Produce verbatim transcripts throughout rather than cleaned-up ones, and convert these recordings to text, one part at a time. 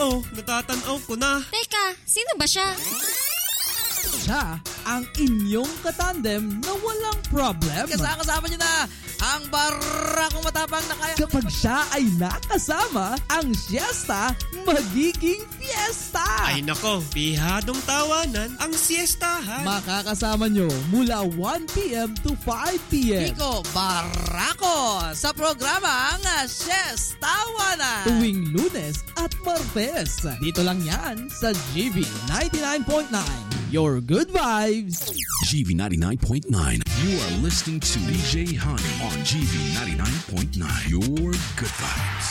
Oh, natatanaw ko na. Teka, sino ba siya? Siya ang inyong katandem na walang problem. Kasama niyo na ang barakong matapang na kaya. Kapag siya ay nakasama, ang siesta magiging fiesta. Ay nako, bihadong tawanan ang siestahan. Makakasama nyo mula one p.m. to five p.m. Kiko Barako sa programang Siestawanan. Tuwing Lunes at Martes. Dito lang yan sa G V ninety-nine point nine. Your good vibes. G V ninety-nine point nine. You are listening to D J Honey on G V ninety-nine point nine. Your good vibes.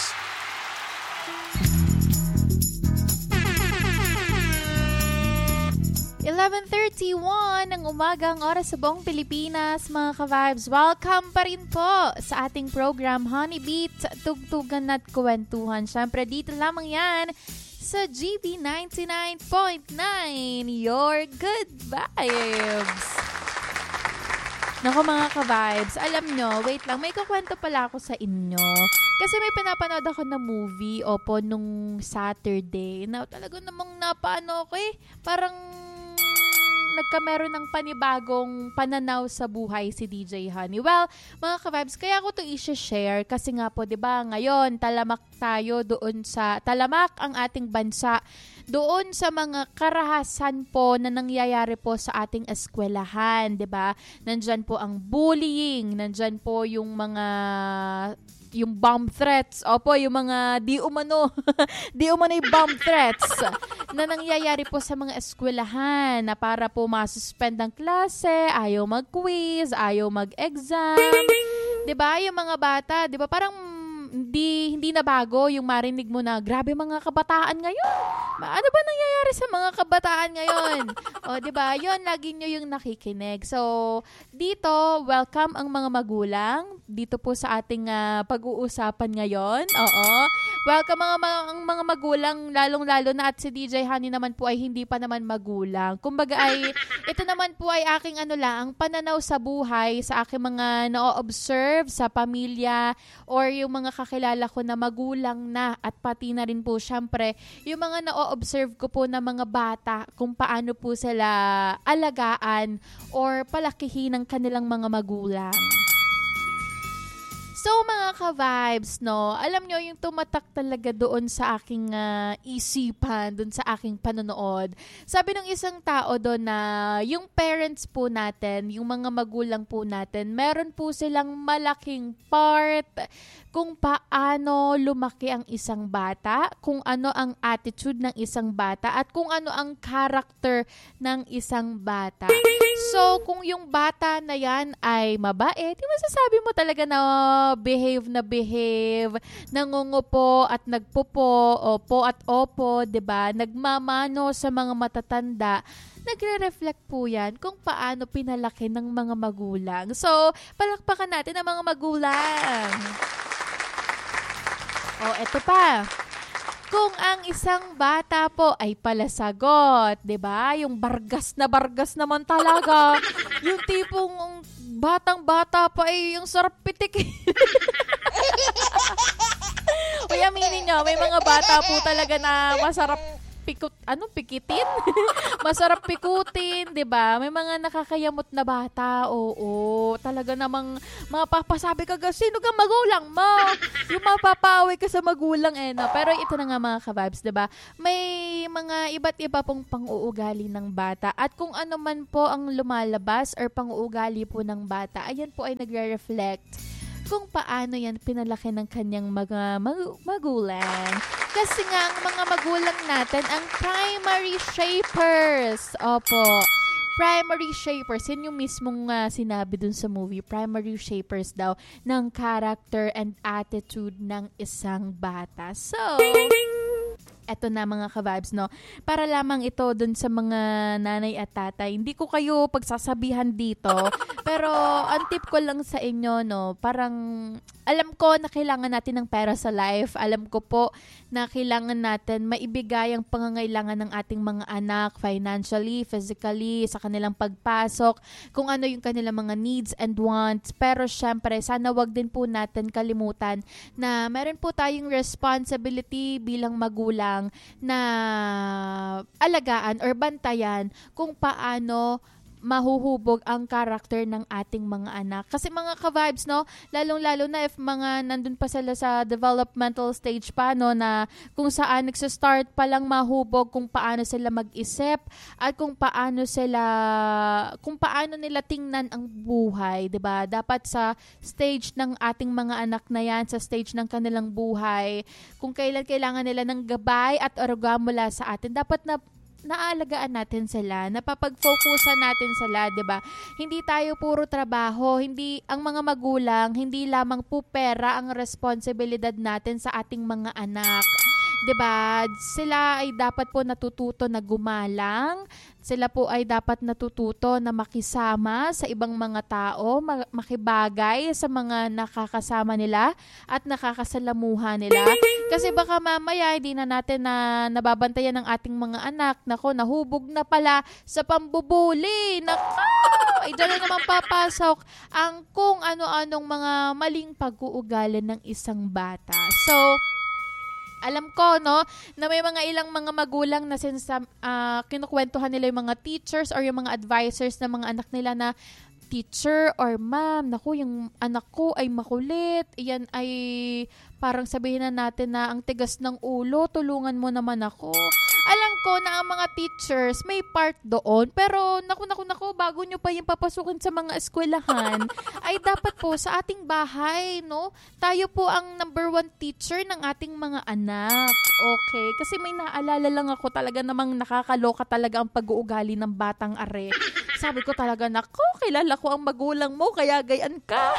eleven thirty-one ng umagang oras sa buong Pilipinas, mga ka-vibes. Welcome pa rin po sa ating program Honey Beats, Tugtugan at Kwentuhan. Siyempre, dito lamang yan sa G V ninety-nine point nine, your good vibes. Naku mga ka-vibes, alam nyo, wait lang, may kukwento pala ako sa inyo. Kasi may pinapanood ako na movie, opo, nung Saturday, na talaga namang napaano ko eh, parang nagkameron ng panibagong pananaw sa buhay si D J Honey. Well, mga ka-vibes, kaya ko to i-share kasi nga po, 'di ba? Ngayon, talamak tayo doon sa talamak ang ating bansa doon sa mga karahasan po na nangyayari po sa ating eskwelahan, 'di ba? Nandiyan po ang bullying, nandiyan po yung mga yung bomb threats. Opo, yung mga di umano, di umano yung bomb threats na nangyayari po sa mga eskwelahan na para po masuspend ang klase, ayaw mag-quiz, ayaw mag-exam. Diba? Yung mga bata, diba? Parang hindi, hindi na bago yung marinig mo na, grabe mga kabataan ngayon. Ano ba nangyayari sa mga kabataan ngayon? O, diba? Yun, lagi nyo yung nakikinig. So, dito, welcome ang mga magulang. Dito po sa ating uh, pag-uusapan ngayon. Oo. Welcome mga, mga, ang mga magulang, lalong-lalo na at si D J Honey naman po ay hindi pa naman magulang. Kumbaga ay, ito naman po ay aking ano lang, pananaw sa buhay, sa aking mga na-observe sa pamilya or yung mga kakilala ko na magulang na at pati na rin po syempre yung mga na-observe ko po na mga bata kung paano po sila alagaan or palakihin ng kanilang mga magulang. So mga ka-vibes, no, alam nyo yung tumatak talaga doon sa aking uh, isipan, doon sa aking panonood. Sabi ng isang tao doon na yung parents po natin, yung mga magulang po natin, meron po silang malaking part kung paano lumaki ang isang bata, kung ano ang attitude ng isang bata, at kung ano ang character ng isang bata. So, kung yung bata na yan ay mabait, yung masasabi mo talaga na behave na behave, nangungupo at nagpupo, opo at opo, 'di ba? Nagmamano sa mga matatanda. Nagre-reflect po yan kung paano pinalaki ng mga magulang. So, palakpakan natin ang mga magulang. O, eto pa. Kung ang isang bata po ay palasagot, 'di ba? Yung bargas na bargas naman talaga. Yung tipong batang-bata pa ay yung sarap pitikin. Uy, aminin nyo, may mga bata po talaga na masarap pikut, ano, pikitin? Masarap pikutin, 'di ba? May mga nakakayamot na bata. Oo, talaga namang mapapasabi ka, sino ka magulang mo? Yung mapapawi ka sa magulang eh, no? Pero ito na nga mga ka-vibes, 'di ba? May mga iba't iba pong pang-uugali ng bata at kung ano man po ang lumalabas or pang-uugali po ng bata, ayan po ay nagre-reflect kung paano yan pinalaki ng kanyang mga mag- magulang. Kasi nga, ang mga magulang natin, ang primary shapers. Opo. Primary shapers. Yan yung mismong uh, sinabi dun sa movie. Primary shapers daw ng character and attitude ng isang bata. So, eto na mga ka-vibes, no? Para lamang ito dun sa mga nanay at tatay. Hindi ko kayo pagsasabihan dito, Pero ang tip ko lang sa inyo, no, parang alam ko na kailangan natin ng pera sa life. Alam ko po na kailangan natin maibigay ang pangangailangan ng ating mga anak financially, physically, sa kanilang pagpasok, kung ano yung kanilang mga needs and wants. Pero syempre, sana wag din po natin kalimutan na meron po tayong responsibility bilang magulang na alagaan or bantayan kung paano mahuhubog ang karakter ng ating mga anak. Kasi mga ka-vibes, no, lalong-lalo na if mga nandun pa sila sa developmental stage pa, no, na kung saan nagsistart pa lang mahubog kung paano sila mag-isip at kung paano sila, kung paano nila tingnan ang buhay, 'di ba? Dapat sa stage ng ating mga anak na yan, sa stage ng kanilang buhay, kung kailan kailangan nila ng gabay at oruga mula sa atin, dapat na naalagaan natin sila, napapag-focusan natin sila, 'di ba? Hindi tayo puro trabaho, hindi ang mga magulang, hindi lamang po pera ang responsibilidad natin sa ating mga anak. 'Di ba? Sila ay dapat po natututo na gumalang. Sila po ay dapat natututo na makisama sa ibang mga tao, makibagay sa mga nakakasama nila at nakakasalamuha nila. Kasi baka mamaya hindi na natin na nababantayan ng ating mga anak. Nako, nahubog na pala sa pambubuli. Nako! Ay, dyan na naman papasok ang kung ano-anong mga maling pag-uugali ng isang bata. So, alam ko, no, na may mga ilang mga magulang na sinsa, uh, kinukwentuhan nila yung mga teachers or yung mga advisors ng mga anak nila na, teacher or ma'am, naku, yung anak ko ay makulit. Iyan ay parang sabihin na natin na ang tigas ng ulo, tulungan mo naman ako. Alam ko na ang mga teachers may part doon, pero naku, naku, naku, bago nyo pa yung papasukin sa mga eskwelahan, ay dapat po sa ating bahay, no? Tayo po ang number one teacher ng ating mga anak. Okay? Kasi may naalala lang ako, talaga namang nakakaloka talaga ang pag-uugali ng batang are. Sabi ko talaga, nako, kilala ko ang magulang mo, kaya gayan ka.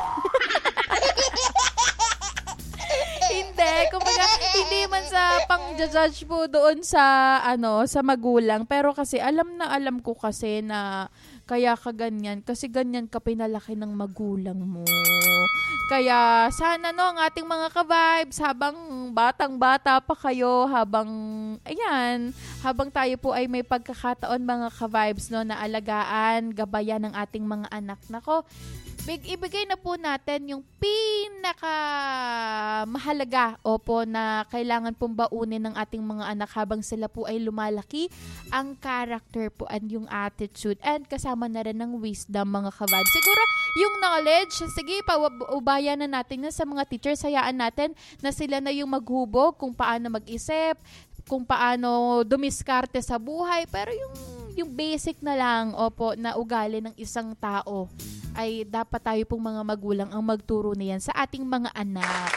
Hindi, kumbaga, hindi man sa pang-judge po doon sa, ano, sa magulang. Pero kasi, alam na alam ko kasi na kaya ka ganyan. Kasi ganyan ka pinalaki ng magulang mo. Kaya, sana, no, ang ating mga ka-vibes, habang batang-bata pa kayo, habang, ayan, habang tayo po ay may pagkakataon, mga ka-vibes, no, na alagaan, gabayan ng ating mga anak. Nako, Big, ibigay na po natin yung pinaka mahalaga, opo, na kailangan pong baunin ng ating mga anak habang sila po ay lumalaki, ang character po and yung attitude, and kasama na rin ng wisdom, mga kabad. Siguro yung knowledge, sige, paubayan na natin na sa mga teachers, hayaan natin na sila na yung maghubog kung paano mag-isip, kung paano dumiskarte sa buhay, pero yung yung basic na lang, opo, na ugali ng isang tao ay dapat tayo pong mga magulang ang magturo na yan sa ating mga anak.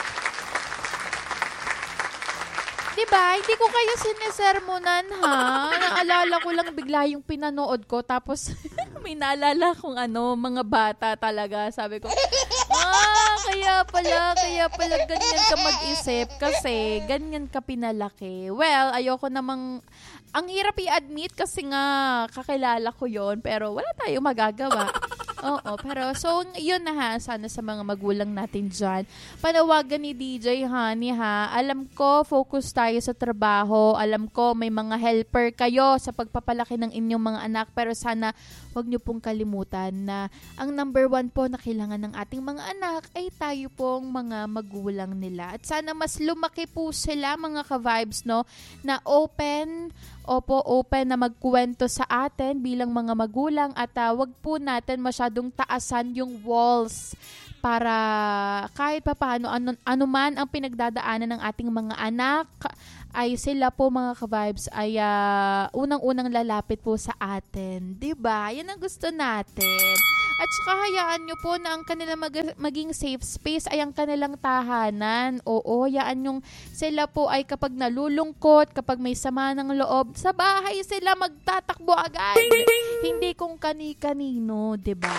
Diba? Hindi ko kayo sinisermonan, ha? Naalala ko lang bigla yung pinanood ko, tapos may naalala kong ano, mga bata talaga. Sabi ko, ah, kaya pala, kaya pala ganyan ka mag-isip kasi ganyan ka pinalaki. Well, ayoko namang, ang hirap i-admit kasi nga kakilala ko yon, pero wala tayong magagawa. Oo, pero so yun na ha, sana sa mga magulang natin dyan. Panawagan ni D J Honey ha, alam ko focus tayo sa trabaho, alam ko may mga helper kayo sa pagpapalaki ng inyong mga anak, pero sana wag nyo pong kalimutan na ang number one po na kailangan ng ating mga anak ay tayo pong mga magulang nila. At sana mas lumaki po sila, mga ka-vibes, no, na open, opo, open na magkwento sa atin bilang mga magulang, at uh, wag po natin masyadong taasan yung walls para kahit pa paano, ano, ano man ang pinagdadaanan ng ating mga anak, ay sila po, mga ka-vibes, ay uh, unang-unang lalapit po sa atin. Diba? Yan ang gusto natin. At saka hayaan nyo po na ang kanilang mag- maging safe space ay ang kanilang tahanan. Oo, hayaan yung sila po ay kapag nalulungkot, kapag may sama ng loob, sa bahay sila magtatakbo agad. Hindi kung kani-kanino, diba?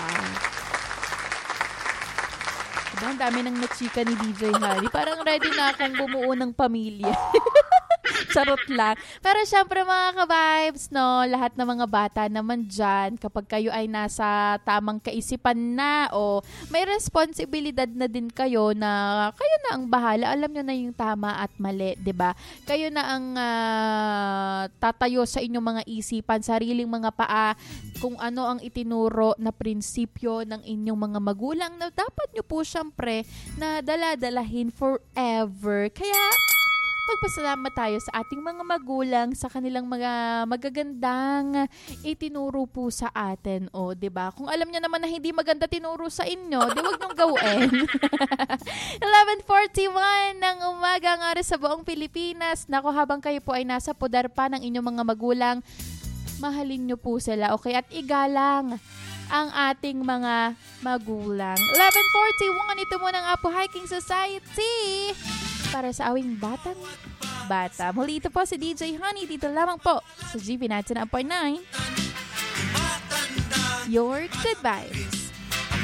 Diba? Ang dami nang nachika ni D J Harry. Parang ready na akong bumuo ng pamilya. Charot lang. Pero syempre mga ka-vibes, no, lahat ng mga bata naman dyan, kapag kayo ay nasa tamang kaisipan na o may responsibilidad na din kayo na kayo na ang bahala, alam nyo na yung tama at mali, 'di ba? Kayo na ang uh, tatayo sa inyong mga isipan, sariling mga paa, kung ano ang itinuro na prinsipyo ng inyong mga magulang na dapat nyo po syempre na dala-dalahin forever. Kaya magpasalamat tayo sa ating mga magulang sa kanilang mga magagandang itinuro po sa atin. O, 'di ba? Kung alam niyo naman na hindi maganda tinuro sa inyo, di wag niyong gawin. eleven forty-one ng umaga ang oras sa buong Pilipinas. Nako, habang kayo po ay nasa pudar pa ng inyong mga magulang, mahalin niyo po sila, okay? At igalang ang ating mga magulang. eleven forty-one, ito muna ang Apo Hiking Society para sa awing batang bata. Muli ito po si D J Honey, dito lamang po sa G V ninety-nine point nine. Your good vibes.